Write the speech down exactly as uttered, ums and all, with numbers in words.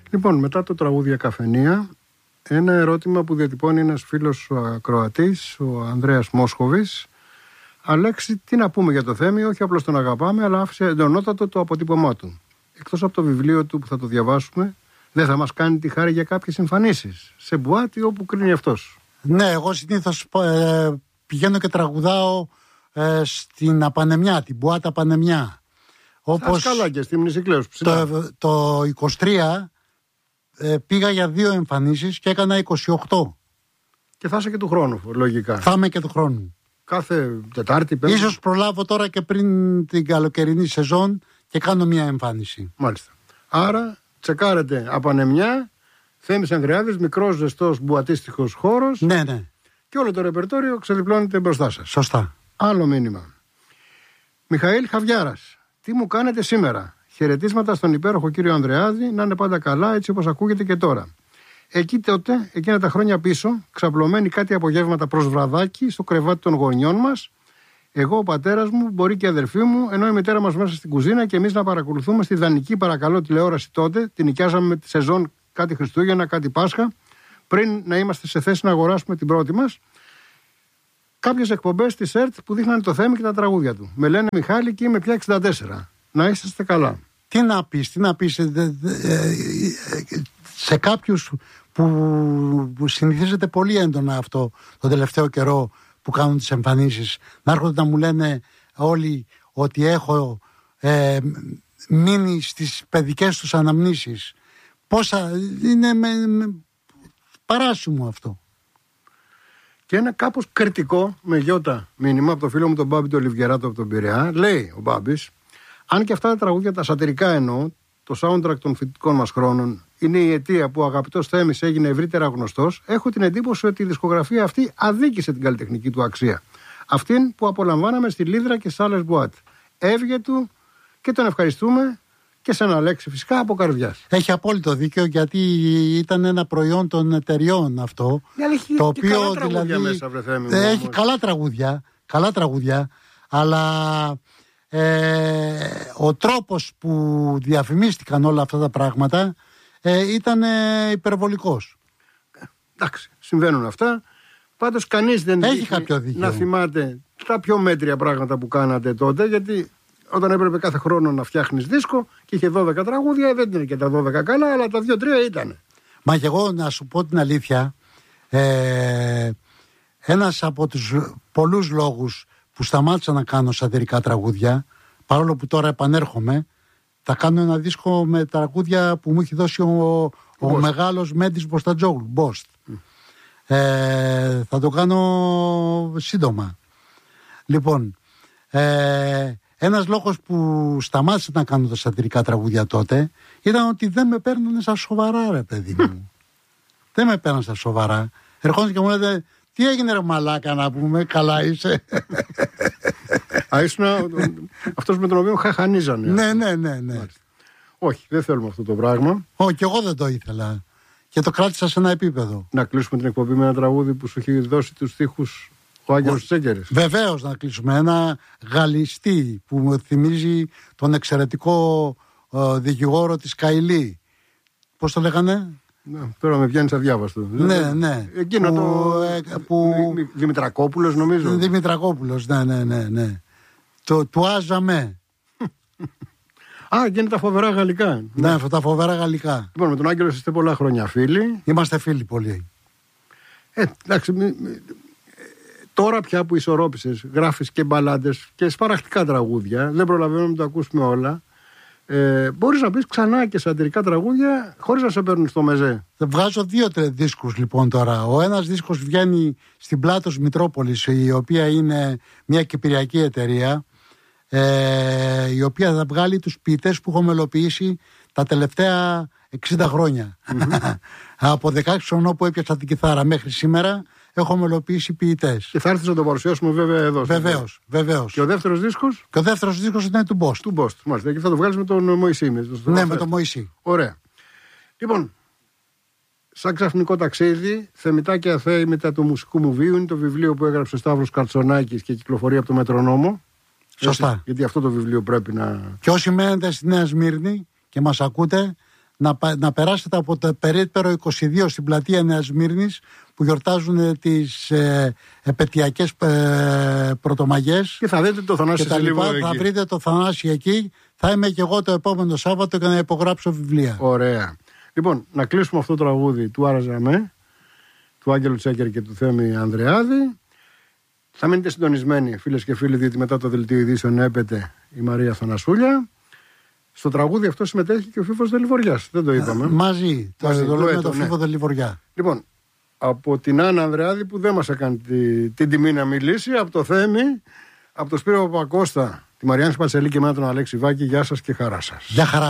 Λοιπόν, μετά το τραγούδια Καφενεία, ένα ερώτημα που διατυπώνει ένας φίλος ακροατής, ο Ανδρέας Μόσχοβης. Αλέξη, τι να πούμε για το Θέμη, όχι απλώς τον αγαπάμε, αλλά άφησε εντονότατο το αποτύπωμά του. Εκτός από το βιβλίο του που θα το διαβάσουμε, δεν θα μας κάνει τη χάρη για κάποιες εμφανίσεις σε μπουάτι όπου κρίνει αυτός? Ναι, εγώ συνήθως ε, πηγαίνω και τραγουδάω ε, στην Απανεμιά, την μπουάτα Απανεμιά. Όπως καλά και στη Μνησικλέους. Το, το είκοσι τρία ε, πήγα για δύο εμφανίσεις και έκανα είκοσι οκτώ. Και θα είσαι και του χρόνου, λογικά. Θα είμαι και του χρόνου. Κάθε Τετάρτη, Πέμπτη. Ίσως προλάβω τώρα και πριν την καλοκαιρινή σεζόν και κάνω μια εμφάνιση. Μάλιστα. Άρα τσεκάρετε Απανεμιά, Θέμης Ανδρεάδης, μικρός ζεστός μπουατίστικος χώρος. Ναι, ναι. Και όλο το ρεπερτόριο ξεδιπλώνεται μπροστά σας. Σωστά. Άλλο μήνυμα. Μιχαήλ Χαβιάρας. Τι μου κάνετε σήμερα? Χαιρετίσματα στον υπέροχο κύριο Ανδρεάδη, να είναι πάντα καλά, έτσι όπως ακούγεται και τώρα. Εκεί τότε, εκείνα τα χρόνια πίσω, ξαπλωμένοι κάτι απογεύματα προς βραδάκι στο κρεβάτι των γονιών μας, εγώ, ο πατέρας μου, μπορεί και η αδερφή μου, ενώ η μητέρα μας μέσα στην κουζίνα και εμείς να παρακολουθούμε στη δανεική παρακαλώ τηλεόραση τότε, την νοικιάζαμε με τη σεζόν κάτι Χριστούγεννα, κάτι Πάσχα, πριν να είμαστε σε θέση να αγοράσουμε την πρώτη μας. Κάποιες εκπομπές της ΕΡΤ που δείχνανε το Θέμη και τα τραγούδια του. Με λένε Μιχάλη και είμαι πια εξήντα τέσσερα. Να είσαστε καλά. Τι να πεις, τι να πεις. Σε κάποιους που συνηθίζεται πολύ έντονα αυτό το τελευταίο καιρό που κάνουν τις εμφανίσεις, να έρχονται να μου λένε όλοι ότι έχω ε, μείνει στις παιδικές τους αναμνήσεις. Πόσα είναι με, με, παράσιμο αυτό. Και ένα κάπως κριτικό με γιώτα μήνυμα από το φίλο μου τον Μπάμπη τον Λιβιεράτο από τον Πειραιά. Λέει ο Μπάμπης, αν και αυτά τα τραγούδια τα σατυρικά εννοώ, το soundtrack των φοιτητικών μας χρόνων, είναι η αιτία που ο αγαπητός Θέμης έγινε ευρύτερα γνωστός, έχω την εντύπωση ότι η δισκογραφία αυτή αδίκησε την καλλιτεχνική του αξία. Αυτήν που απολαμβάναμε στη Λίδρα και σε άλλες μπουάτ. Έβγε του και τον ευχαριστούμε και σε ένα λέξη φυσικά από καρδιάς. Έχει απόλυτο δίκιο, γιατί ήταν ένα προϊόν των εταιριών αυτό. Έχει το και οποίο καλά τραγούδια δηλαδή μέσα, βρε Θέμη μου, έχει όμως. καλά τραγούδια, καλά τραγούδια, αλλά ε, ο τρόπος που διαφημίστηκαν όλα αυτά τα πράγματα ε, ήταν ε, υπερβολικός. Εντάξει, συμβαίνουν αυτά. Πάντως κανείς δεν έχει δείχνει κάποιο δίκιο να θυμάται τα πιο μέτρια πράγματα που κάνατε τότε, γιατί όταν έπρεπε κάθε χρόνο να φτιάχνεις δίσκο και είχε δώδεκα τραγούδια, δεν είναι και τα δώδεκα καλά, αλλά τα δύο τρία ήταν. Μα και εγώ να σου πω την αλήθεια, ε, ένας από τους πολλούς λόγους που σταμάτησα να κάνω σατυρικά τραγούδια, παρόλο που τώρα επανέρχομαι, θα κάνω ένα δίσκο με τραγούδια που μου έχει δώσει ο, ο μεγάλος Μέντης Μποστατζόγλου, Μπόστ. Mm. Ε, θα το κάνω σύντομα. Λοιπόν, ε, ένας λόγος που σταμάτησα να κάνω τα σατυρικά τραγούδια τότε ήταν ότι δεν με παίρνουν στα σοβαρά, ρε παιδί μου. Δεν με παίρνουν στα σοβαρά. Ερχόντουσαν και μου λέτε, τι έγινε ρε μαλάκα, να πούμε, καλά είσαι? Α, ήσουν αυτός με τον οποίο χαχανίζανε. Ναι, ναι, ναι, ναι. Όχι, δεν θέλουμε αυτό το πράγμα. Όχι, και εγώ δεν το ήθελα. Και το κράτησα σε ένα επίπεδο. Να κλείσουμε την εκπομπή με ένα τραγούδι που σου έχει δώσει τους στίχους ο Άγγελος Τσέκερης. Βεβαίως να κλείσουμε. Ένα γαλλιστή που μου θυμίζει τον εξαιρετικό ε, δικηγόρο της Καηλή. Πώς το λέγανε? Ναι, τώρα με πιάνεις αδιάβαστο. Ναι, ναι. Εκείνο που, το. Ε, που... Δημητρακόπουλος, νομίζω. Δημητρακόπουλος, ναι, ναι, ναι. ναι. Το του Άζαμε. Α, και είναι τα φοβερά γαλλικά. Ναι, αυτά τα φοβερά γαλλικά. Λοιπόν, με τον Άγγελο είστε πολλά χρόνια φίλοι. Είμαστε φίλοι πολύ. Ε, εντάξει. Μη, μη, τώρα πια που ισορρόπησες, γράφεις και μπαλάντες και σπαραχτικά τραγούδια, δεν προλαβαίνουμε να το ακούσουμε όλα. Ε, μπορείς να πεις ξανά και σατυρικά τραγούδια χωρίς να σε παίρνουν στο μεζέ. Βγάζω δύο τρε δίσκους λοιπόν τώρα. Ο ένας δίσκος βγαίνει στην Πλάτος Μητρόπολης, η οποία είναι μια κυπριακή εταιρεία, ε, η οποία θα βγάλει τους ποιητές που έχω μελοποιήσει τα τελευταία εξήντα χρόνια. Mm-hmm. Από δεκαέξι χρονών που έπιασα την κιθάρα μέχρι σήμερα έχω μελοποιήσει ποιητές. Και θα έρθεις να το παρουσιάσουμε βέβαια εδώ. Βεβαίως, βεβαίως. Και ο δεύτερος δίσκος? Και ο δεύτερος δίσκος είναι του Μπόστ. Του Μπόστ, μάλιστα. Και θα το βγάλεις με τον Μωυσή. Με τον ναι, με τον Μωυσή. Ωραία. Λοιπόν, σαν ξαφνικό ταξίδι, Θεμητά και Αθέοι μετά του μουσικού μου βίου, είναι το βιβλίο που έγραψε ο Σταύρος Καρτσονάκης και κυκλοφορεί από το Μετρονόμο. Σωστά. Έτσι, γιατί αυτό το βιβλίο πρέπει να. Και όσοι μένετε στη Νέα Σμύρνη και μας ακούτε, να, να περάσετε από το περίπτερο είκοσι δύο στην πλατεία Νέας Σμύρνης που γιορτάζουν τις ε, επαιτειακές ε, πρωτομαγιές. Και θα δείτε το Θανάση σε λίγο εκεί. Θα βρείτε το Θανάση εκεί. Θα είμαι και εγώ το επόμενο Σάββατο και να υπογράψω βιβλία. Ωραία. Λοιπόν, να κλείσουμε αυτό το τραγούδι του Άρα Ζαμέ, του Άγγελου Τσέκερ και του Θέμη Ανδρεάδη. Θα μείνετε συντονισμένοι, φίλες και φίλοι, διότι μετά το δελτίο ειδήσεων έπεται η Μαρία Θανασούλια. Στο τραγούδι αυτό συμμετέχει και ο Φίβος Δελιβοριάς. Δεν το είπαμε. Α, μαζί. Το, μαζί, το λέμε έτο, το ναι. Φίβο Δελιβοριά. Λοιπόν, από την Άννα Ανδρεάδη που δεν μας έκανε τη, την τιμή να μιλήσει, από το Θέμη, από τον Σπύρο Παπακώστα, τη Μαριάννη Πατσελή και εμένα τον Αλέξη Βάκη. Γεια σας και χαρά σας. Γεια χαρά.